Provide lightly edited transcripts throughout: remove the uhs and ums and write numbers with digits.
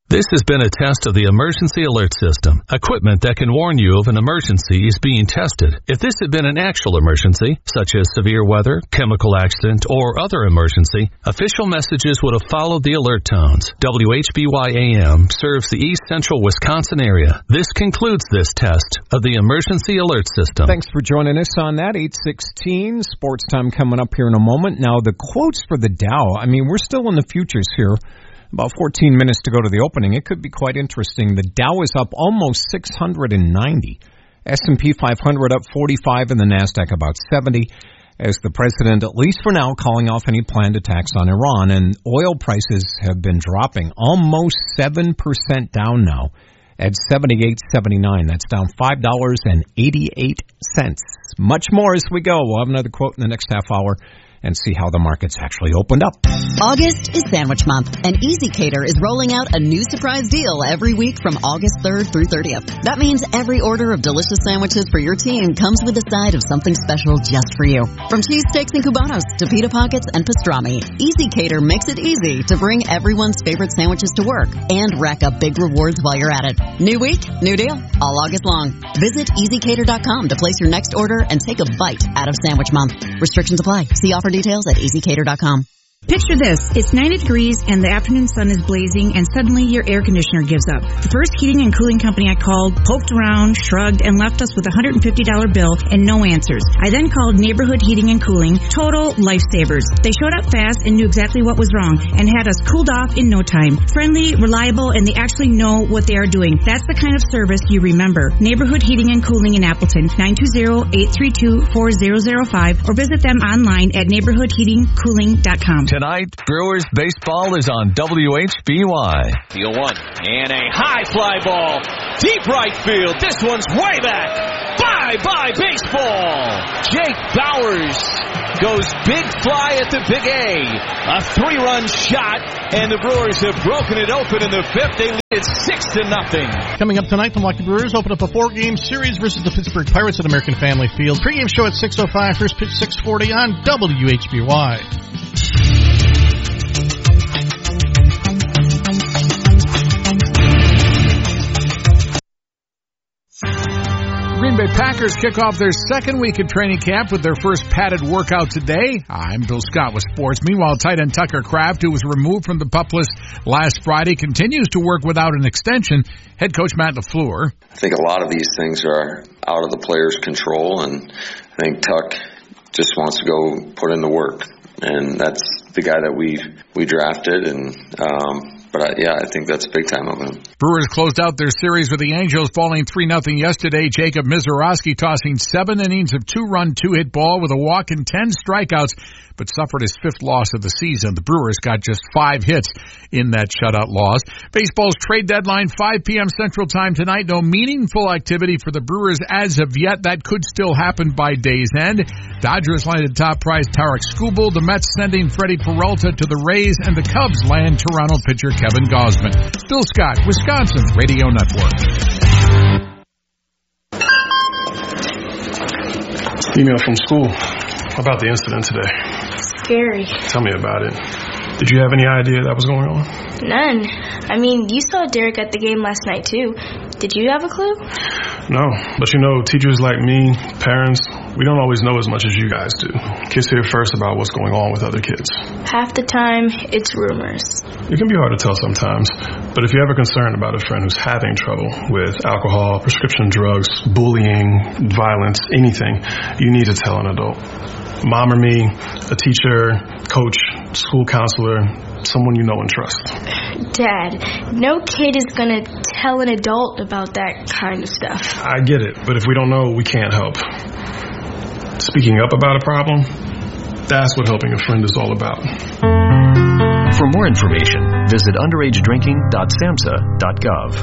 This has been a test of the emergency alert system. Equipment that can warn you of an emergency is being tested. If this had been an actual emergency, such as severe weather, chemical accident, or other emergency, official messages would have followed the alert tones. WHBY-AM serves the East Central Wisconsin area. This concludes this test of the emergency alert system. Thanks for joining us on that. 8:16, sports time coming up here in a moment. Now, the quotes for the Dow, we're still in the futures here. About 14 minutes to go to the opening. It could be quite interesting. The Dow is up almost 690. S&P 500 up 45 and the NASDAQ about 70 as the president, at least for now, calling off any planned attacks on Iran. And oil prices have been dropping almost 7% down now at $78.79. That's down $5.88. Much more as we go. We'll have another quote in the next half hour and see how the markets actually opened up. August is Sandwich Month, and EasyCater is rolling out a new surprise deal every week from August 3rd through 30th. That means every order of delicious sandwiches for your team comes with a side of something special just for you. From cheesesteaks and cubanos to pita pockets and pastrami, EasyCater makes it easy to bring everyone's favorite sandwiches to work and rack up big rewards while you're at it. New week, new deal, all August long. Visit EasyCater.com to place your next order and take a bite out of Sandwich Month. Restrictions apply. See offer details at EasyCater.com. Picture this. It's 90 degrees and the afternoon sun is blazing and suddenly your air conditioner gives up. The first heating and cooling company I called poked around, shrugged, and left us with a $150 bill and no answers. I then called Neighborhood Heating and Cooling, total lifesavers. They showed up fast and knew exactly what was wrong and had us cooled off in no time. Friendly, reliable, and they actually know what they are doing. That's the kind of service you remember. Neighborhood Heating and Cooling in Appleton, 920-832-4005, or visit them online at neighborhoodheatingcooling.com. Tonight, Brewers baseball is on WHBY. Deal one, and a high fly ball, deep right field. This one's way back. Bye-bye baseball. Jake Bowers goes big fly at the Big A. A 3-run shot, and the Brewers have broken it open in the fifth. They lead it 6-0. Coming up tonight, the Milwaukee Brewers open up a 4-game series versus the Pittsburgh Pirates at American Family Field. Pre-game show at 6:05, first pitch 6:40 on WHBY. Green Bay Packers kick off their second week of training camp with their first padded workout today. I'm Bill Scott with sports. Meanwhile, tight end Tucker Kraft, who was removed from the PUP list last Friday, continues to work without an extension. Head coach Matt LaFleur. I think a lot of these things are out of the player's control, and I think Tuck just wants to go put in the work. And that's the guy that we drafted, and I think that's big time of him. Brewers closed out their series with the Angels falling 3-0 yesterday. Jacob Mizorowski tossing 7 innings of 2-run, 2-hit ball with a walk and 10 strikeouts, but suffered his 5th loss of the season. The Brewers got just 5 hits in that shutout loss. Baseball's trade deadline, 5 p.m. Central Time tonight. No meaningful activity for the Brewers as of yet. That could still happen by day's end. Dodgers landed top prize Tarek Skubal. The Mets sending Freddie Peralta to the Rays, and the Cubs land Toronto pitcher Kevin Gausman. Bill Scott, Wisconsin Radio Network. Email from school about the incident today. Scary. Tell me about it. Did you have any idea that was going on? None. You saw Derek at the game last night, too. Did you have a clue? No. But teachers like me, parents, we don't always know as much as you guys do. Kids hear first about what's going on with other kids. Half the time, it's rumors. It can be hard to tell sometimes. But if you're ever concerned about a friend who's having trouble with alcohol, prescription drugs, bullying, violence, anything, you need to tell an adult. Mom or me, a teacher, coach, school counselor, someone you know and trust. Dad, no kid is going to tell an adult about that kind of stuff. I get it, but if we don't know, we can't help. Speaking up about a problem, that's what helping a friend is all about. For more information, visit underagedrinking.samhsa.gov.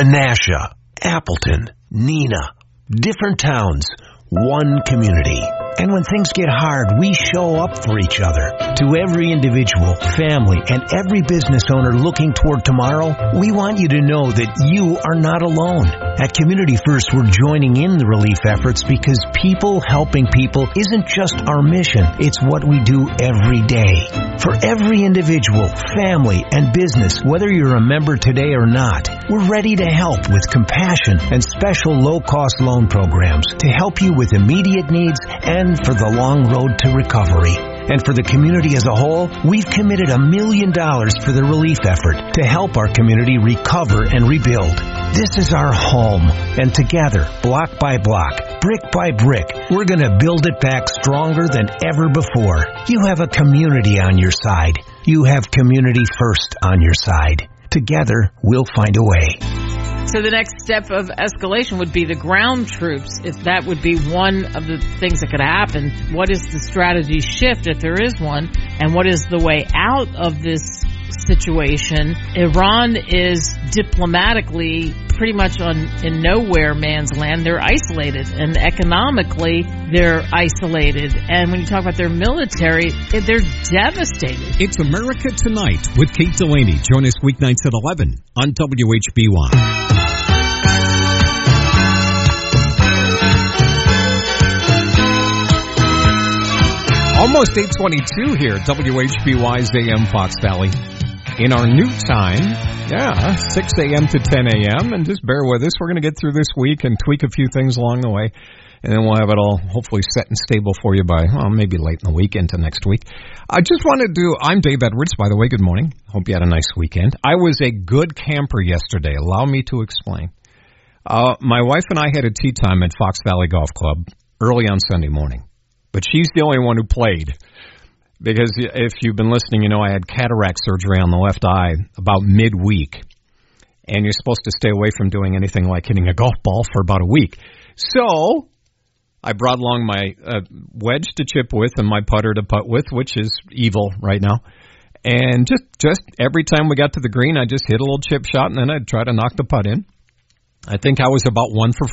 Menasha, Appleton, Neenah, different towns, one community. And when things get hard, we show up for each other. To every individual, family, and every business owner looking toward tomorrow, we want you to know that you are not alone. At Community First, we're joining in the relief efforts because people helping people isn't just our mission, it's what we do every day. For every individual, family, and business, whether you're a member today or not, we're ready to help with compassion and special low-cost loan programs to help you with immediate needs and for the long road to recovery. And for the community as a whole, we've committed $1 million for the relief effort to help our community recover and rebuild. This is our home, and together, block by block, brick by brick, we're going to build it back stronger than ever before. You have a community on your side. You have Community First on your side. Together, we'll find a way. So the next step of escalation would be the ground troops. If that would be one of the things that could happen, what is the strategy shift if there is one? And what is the way out of this situation? Iran is diplomatically pretty much in nowhere man's land. They're isolated, and economically they're isolated. And when you talk about their military, they're devastated. It's America Tonight with Kate Delaney. Join us weeknights at 11 on WHBY. Almost 8:22 here, WHBY's AM Fox Valley. In our new time, 6 a.m. to 10 a.m., and just bear with us. We're going to get through this week and tweak a few things along the way, and then we'll have it all hopefully set and stable for you by, maybe late in the week into next week. I just wanted to I'm Dave Edwards, by the way. Good morning. Hope you had a nice weekend. I was a good camper yesterday. Allow me to explain. My wife and I had a tea time at Fox Valley Golf Club early on Sunday morning. But she's the only one who played. Because if you've been listening, you know I had cataract surgery on the left eye about midweek. And you're supposed to stay away from doing anything like hitting a golf ball for about a week. So I brought along my wedge to chip with and my putter to putt with, which is evil right now. And just every time we got to the green, I just hit a little chip shot and then I'd try to knock the putt in. I think I was about 1 for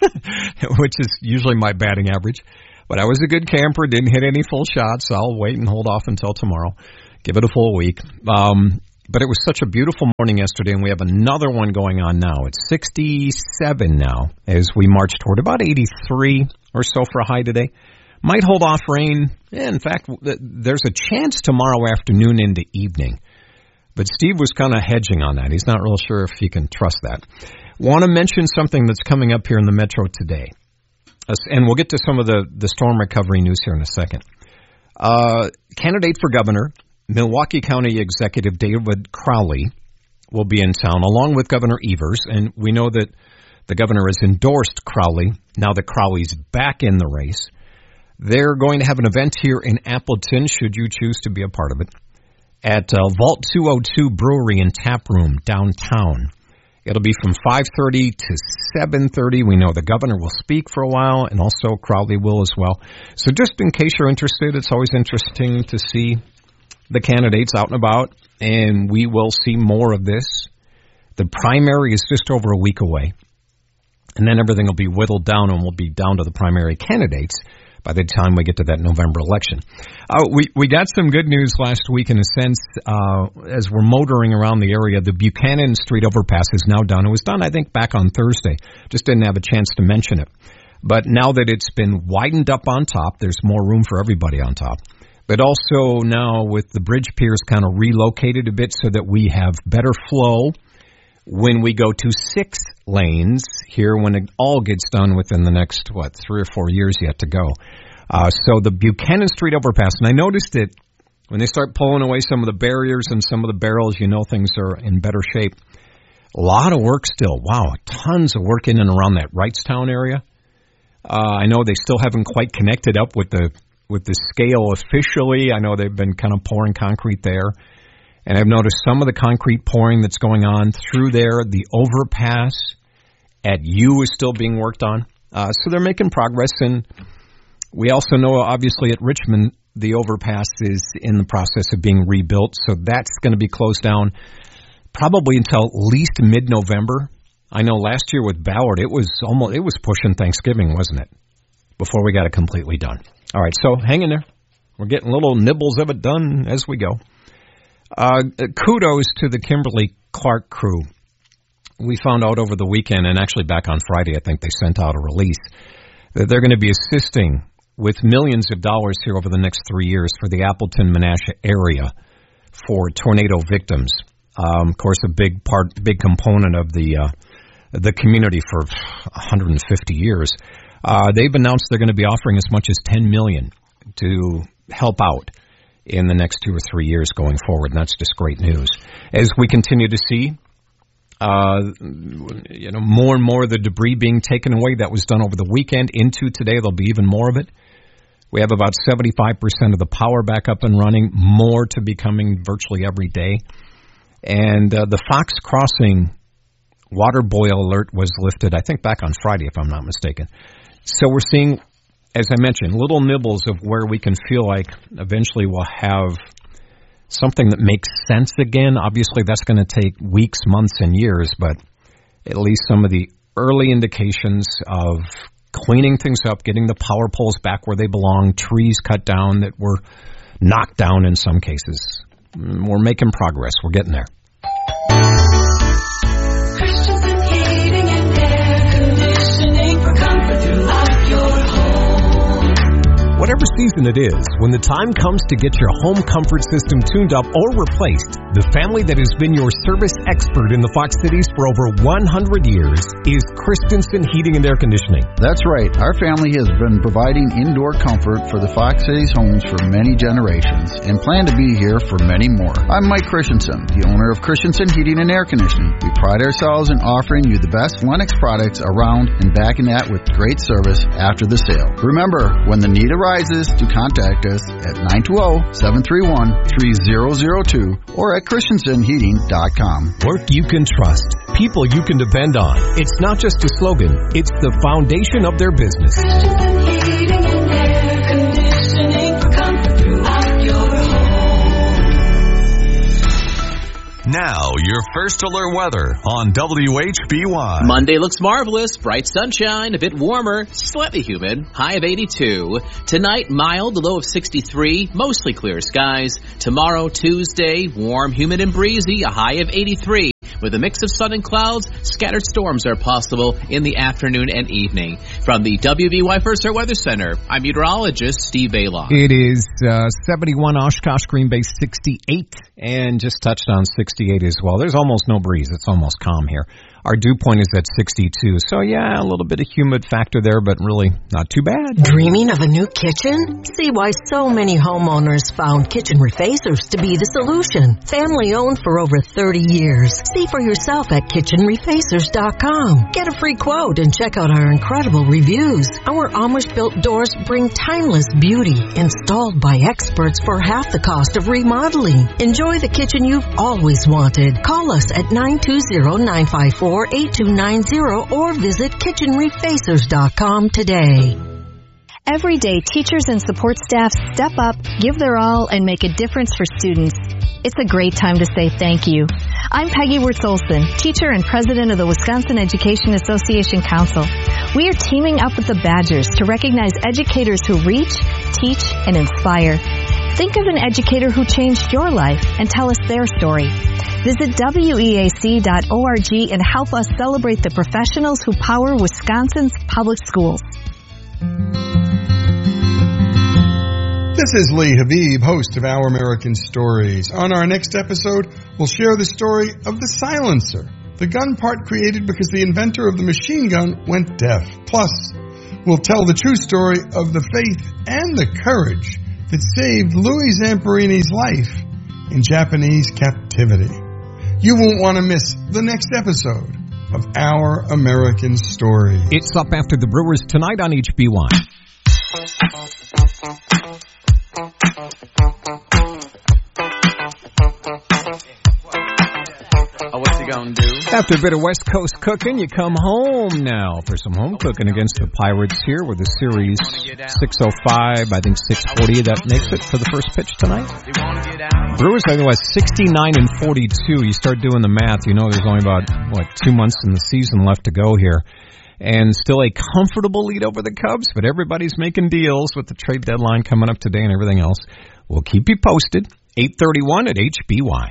4, which is usually my batting average. But I was a good camper, didn't hit any full shots. I'll wait and hold off until tomorrow. Give it a full week. But it was such a beautiful morning yesterday, and we have another one going on now. It's 67 now as we march toward about 83 or so for a high today. Might hold off rain. In fact, there's a chance tomorrow afternoon into evening. But Steve was kind of hedging on that. He's not real sure if he can trust that. Want to mention something that's coming up here in the Metro today. And we'll get to some of the storm recovery news here in a second. Candidate for governor, Milwaukee County Executive David Crowley will be in town, along with Governor Evers. And we know that the governor has endorsed Crowley, now that Crowley's back in the race. They're going to have an event here in Appleton, should you choose to be a part of it, at Vault 202 Brewery and Tap Room downtown. It'll be from 5:30 to 7:30. We know the governor will speak for a while, and also Crowley will as well. So just in case you're interested, it's always interesting to see the candidates out and about, and we will see more of this. The primary is just over a week away, and then everything will be whittled down, and we'll be down to the primary candidates by the time we get to that November election. We got some good news last week in a sense as we're motoring around the area. The Buchanan Street overpass is now done. It was done, I think, back on Thursday. Just didn't have a chance to mention it. But now that it's been widened up on top, there's more room for everybody on top. But also now with the bridge piers kind of relocated a bit so that we have better flow when we go to 6 lanes here when it all gets done within the next, 3 or 4 years yet to go. So the Buchanan Street overpass, and I noticed that when they start pulling away some of the barriers and some of the barrels, you know things are in better shape. A lot of work still. Wow, tons of work in and around that Wrightstown area. I know they still haven't quite connected up with the scale officially. I know they've been kind of pouring concrete there. And I've noticed some of the concrete pouring that's going on through there. The overpass at U is still being worked on. So they're making progress. And we also know, obviously, at Richmond, the overpass is in the process of being rebuilt. So that's going to be closed down probably until at least mid-November. I know last year with Ballard, it was pushing Thanksgiving, wasn't it, before we got it completely done. All right, so hang in there. We're getting little nibbles of it done as we go. Kudos to the Kimberly-Clark crew. We found out over the weekend, and actually back on Friday, I think they sent out a release, that they're going to be assisting with millions of dollars here over the next 3 years for the Appleton-Menasha area for tornado victims. Of course, a big component of the community for 150 years. They've announced they're going to be offering as much as $10 million to help out in the next 2 or 3 years going forward, and that's just great news. As we continue to see, more and more of the debris being taken away that was done over the weekend into today, there'll be even more of it. We have about 75% of the power back up and running, more to be coming virtually every day. And the Fox Crossing water boil alert was lifted, I think, back on Friday, if I'm not mistaken. So we're seeing, as I mentioned, little nibbles of where we can feel like eventually we'll have something that makes sense again. Obviously, that's going to take weeks, months, and years, but at least some of the early indications of cleaning things up, getting the power poles back where they belong, trees cut down that were knocked down in some cases. We're making progress. We're getting there. Christensen Heating and Air Conditioning for comfort throughout your home. Whatever season it is, when the time comes to get your home comfort system tuned up or replaced, the family that has been your service expert in the Fox Cities for over 100 years is Christensen Heating and Air Conditioning. That's right. Our family has been providing indoor comfort for the Fox Cities homes for many generations and plan to be here for many more. I'm Mike Christensen, the owner of Christensen Heating and Air Conditioning. We pride ourselves in offering you the best Lennox products around and backing that with great service after the sale. Remember, when the need arises, to contact us at 920-731-3002 or at ChristensenHeating.com. Work you can trust. People you can depend on. It's not just a slogan. It's the foundation of their business. Christensen Heating and Air Conditioning for comfort throughout your home. Now, your first alert weather on WHBY. Monday looks marvelous. Bright sunshine, a bit warmer, slightly humid, high of 82. Tonight, mild, a low of 63, mostly clear skies. Tomorrow, Tuesday, warm, humid, and breezy, a high of 83. With a mix of sun and clouds, scattered storms are possible in the afternoon and evening. From the WVY First Alert Weather Center, I'm meteorologist Steve Baylock. It is 71 Oshkosh, Green Bay 68, and just touched on 68 as well. There's almost no breeze. It's almost calm here. Our dew point is at 62. So, yeah, a little bit of humid factor there, but really not too bad. Dreaming of a new kitchen? See why so many homeowners found Kitchen Refacers to be the solution. Family owned for over 30 years. See for yourself at kitchenrefacers.com. Get a free quote and check out our incredible reviews. Our Amish-built doors bring timeless beauty, installed by experts for half the cost of remodeling. Enjoy the kitchen you've always wanted. Call us at 920-954-8290 or visit kitchenrefacers.com today. Every day, teachers and support staff step up, give their all, and make a difference for students. It's a great time to say thank you. I'm Peggy Wirtz-Olson, teacher and president of the Wisconsin Education Association Council. We are teaming up with the Badgers to recognize educators who reach, teach, and inspire. Think of an educator who changed your life and tell us their story. Visit WEAC.org and help us celebrate the professionals who power Wisconsin's public schools. This is Lee Habib, host of Our American Stories. On our next episode, we'll share the story of the silencer, the gun part created because the inventor of the machine gun went deaf. Plus, we'll tell the true story of the faith and the courage that saved Louis Zamperini's life in Japanese captivity. You won't want to miss the next episode of Our American Stories. It's up after the Brewers tonight on HBY. What's he gonna do? After a bit of West Coast cooking, you come home now for some home cooking against the Pirates here with the series 6:05, I think 6:40. That makes it for the first pitch tonight. Brewers, I think, was 69-42. You start doing the math, you know there's only about, 2 months in the season left to go here. and still a comfortable lead over the Cubs, but everybody's making deals with the trade deadline coming up today and everything else. We'll keep you posted. 8:31 at HBY.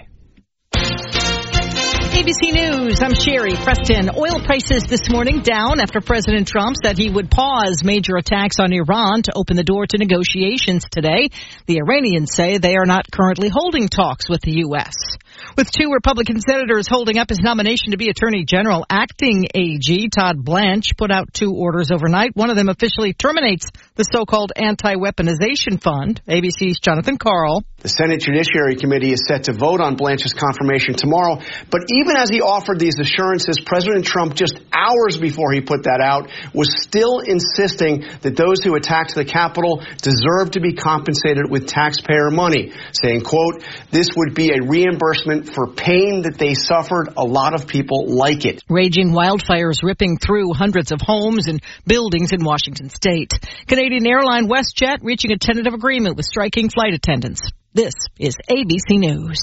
ABC News, I'm Sherry Preston. Oil prices this morning down after President Trump said he would pause major attacks on Iran to open the door to negotiations today. The Iranians say they are not currently holding talks with the U.S. With 2 Republican senators holding up his nomination to be Attorney General, acting AG Todd Blanche put out 2 orders overnight. One of them officially terminates the so-called anti-weaponization fund. ABC's Jonathan Karl. The Senate Judiciary Committee is set to vote on Blanche's confirmation tomorrow. But even as he offered these assurances, President Trump, just hours before he put that out, was still insisting that those who attacked the Capitol deserve to be compensated with taxpayer money, saying, quote, this would be a reimbursement for pain that they suffered. A lot of people like it. Raging wildfires ripping through hundreds of homes and buildings in Washington state. Canadian airline WestJet reaching a tentative agreement with striking flight attendants. This is ABC News.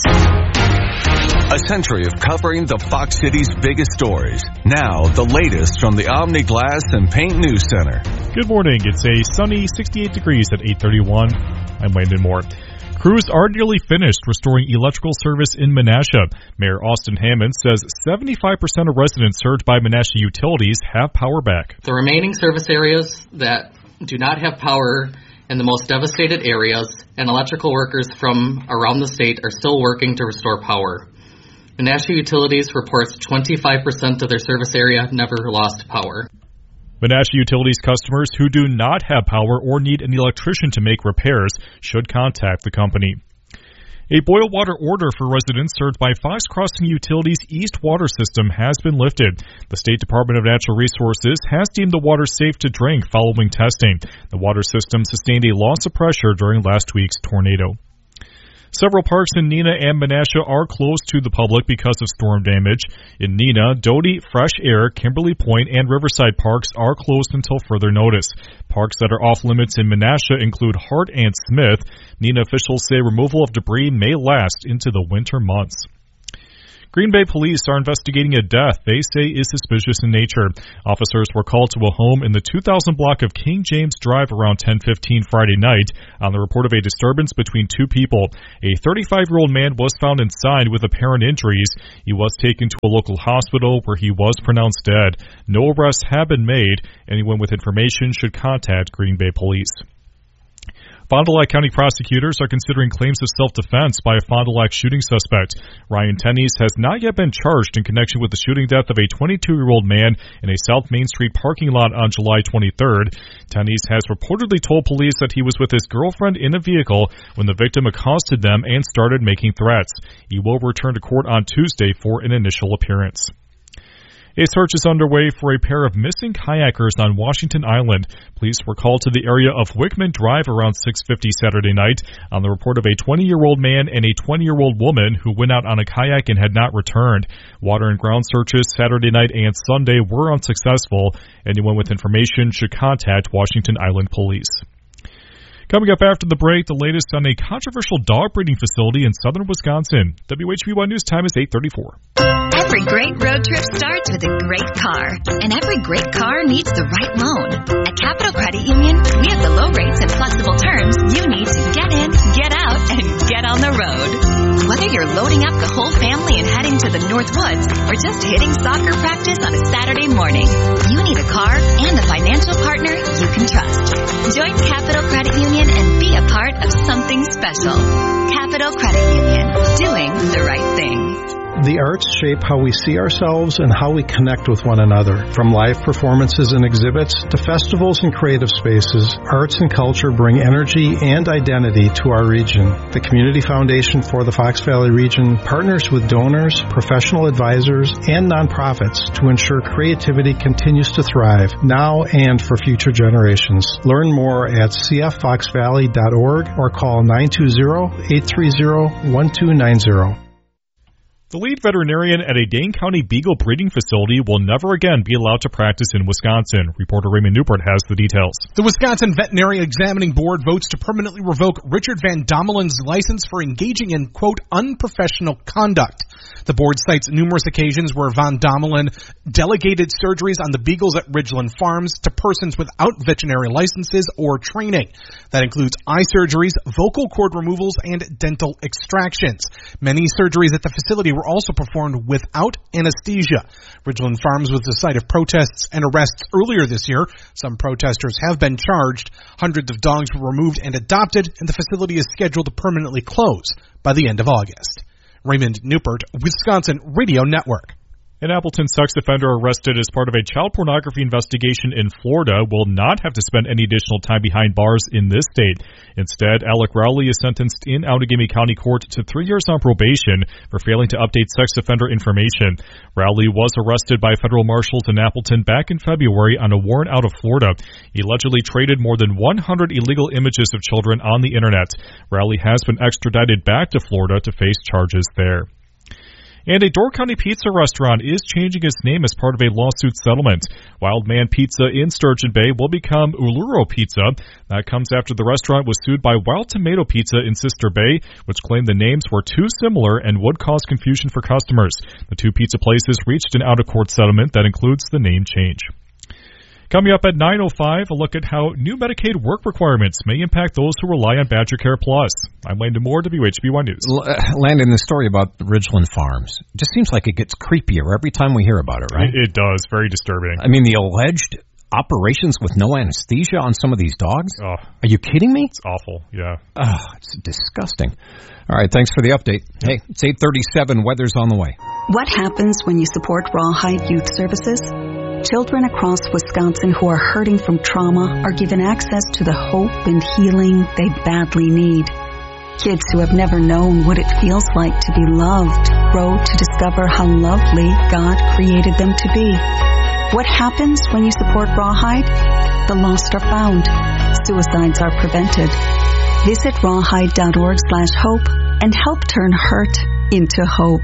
A century of covering the Fox City's biggest stories. Now, the latest from the Omni Glass and Paint News Center. Good morning. It's a sunny 68 degrees at 8:31. I'm Landon Moore. Crews are nearly finished restoring electrical service in Menasha. Mayor Austin Hammond says 75% of residents served by Menasha Utilities have power back. The remaining service areas that do not have power in the most devastated areas and electrical workers from around the state are still working to restore power. Menasha Utilities reports 25% of their service area never lost power. Menasha Utilities customers who do not have power or need an electrician to make repairs should contact the company. A boil water order for residents served by Fox Crossing Utilities' East Water System has been lifted. The State Department of Natural Resources has deemed the water safe to drink following testing. The water system sustained a loss of pressure during last week's tornado. Several parks in Neenah and Menasha are closed to the public because of storm damage. In Neenah, Doty, Fresh Air, Kimberly Point, and Riverside parks are closed until further notice. Parks that are off limits in Menasha include Hart and Smith. Neenah officials say removal of debris may last into the winter months. Green Bay police are investigating a death they say is suspicious in nature. Officers were called to a home in the 2000 block of King James Drive around 10:15 Friday night on the report of a disturbance between 2 people. A 35-year-old man was found inside with apparent injuries. He was taken to a local hospital where he was pronounced dead. No arrests have been made. Anyone with information should contact Green Bay Police. Fond du Lac County prosecutors are considering claims of self-defense by a Fond du Lac shooting suspect. Ryan Tenney's has not yet been charged in connection with the shooting death of a 22-year-old man in a South Main Street parking lot on July 23rd. Tenney's has reportedly told police that he was with his girlfriend in a vehicle when the victim accosted them and started making threats. He will return to court on Tuesday for an initial appearance. A search is underway for a pair of missing kayakers on Washington Island. Police were called to the area of Wickman Drive around 6:50 Saturday night on the report of a 20-year-old man and a 20-year-old woman who went out on a kayak and had not returned. Water and ground searches Saturday night and Sunday were unsuccessful. Anyone with information should contact Washington Island Police. Coming up after the break, the latest on a controversial dog breeding facility in southern Wisconsin. WHB1 News Time is 8:34. Every great road trip starts with a great car, and every great car needs the right loan. At Capital Credit Union, we have the low rates and flexible terms you need to get in, get out, and get on the road. Whether you're loading up the whole family and heading to the North Woods, or just hitting soccer practice on a Saturday morning, you need a car and a financial partner you can trust. Join Capital Credit Union and be a part of something special. Capital Credit Union, doing the right thing. The arts shape how we see ourselves and how we connect with one another. From live performances and exhibits to festivals and creative spaces, arts and culture bring energy and identity to our region. The Community Foundation for the Fox Valley region partners with donors, professional advisors, and nonprofits to ensure creativity continues to thrive now and for future generations. Learn more at cffoxvalley.org or call 920-830-1290. The lead veterinarian at a Dane County Beagle breeding facility will never again be allowed to practice in Wisconsin. Reporter Raymond Newport has the details. The Wisconsin Veterinary Examining Board votes to permanently revoke Richard Van Dommelen's license for engaging in, quote, unprofessional conduct. The board cites numerous occasions where Von Domelin delegated surgeries on the beagles at Ridgeland Farms to persons without veterinary licenses or training. That includes eye surgeries, vocal cord removals, and dental extractions. Many surgeries at the facility were also performed without anesthesia. Ridgeland Farms was the site of protests and arrests earlier this year. Some protesters have been charged. Hundreds of dogs were removed and adopted, and the facility is scheduled to permanently close by the end of August. Raymond Newport, Wisconsin Radio Network. An Appleton sex offender arrested as part of a child pornography investigation in Florida will not have to spend any additional time behind bars in this state. Instead, Alec Rowley is sentenced in Outagamie County Court to 3 years on probation for failing to update sex offender information. Rowley was arrested by federal marshals in Appleton back in February on a warrant out of Florida. He allegedly traded more than 100 illegal images of children on the internet. Rowley has been extradited back to Florida to face charges there. And a Door County pizza restaurant is changing its name as part of a lawsuit settlement. Wild Man Pizza in Sturgeon Bay will become Uluro Pizza. That comes after the restaurant was sued by Wild Tomato Pizza in Sister Bay, which claimed the names were too similar and would cause confusion for customers. The two pizza places reached an out-of-court settlement that includes the name change. Coming up at 9:05, a look at how new Medicaid work requirements may impact those who rely on Badger Care Plus. I'm Landon Moore, WHB1 News. Landon, the story about Ridgeland Farms just seems like it gets creepier every time we hear about it, right? It does. Very disturbing. I mean, the alleged operations with no anesthesia on some of these dogs? Oh, are you kidding me? It's awful, yeah. Oh, it's disgusting. All right, thanks for the update. Hey, it's 8:37. Weather's on the way. What happens when you support Rawhide Youth Services? Children across Wisconsin who are hurting from trauma are given access to the hope and healing they badly need. Kids who have never known what it feels like to be loved grow to discover how lovely God created them to be. What happens when you support Rawhide? The lost are found. Suicides are prevented. Visit rawhide.org/hope and help turn hurt into hope.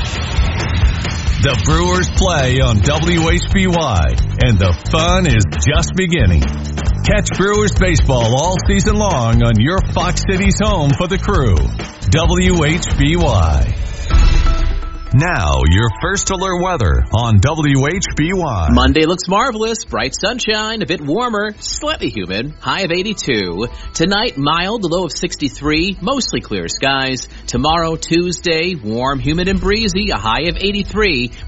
The Brewers play on WHBY, and the fun is just beginning. Catch Brewers baseball all season long on your Fox Cities home for the Crew, WHBY. Now, your first alert weather on WHBY. Monday looks marvelous. Bright sunshine, a bit warmer, slightly humid, high of 82. Tonight, mild, low of 63, mostly clear skies. Tomorrow, Tuesday, warm, humid, and breezy, a high of 83.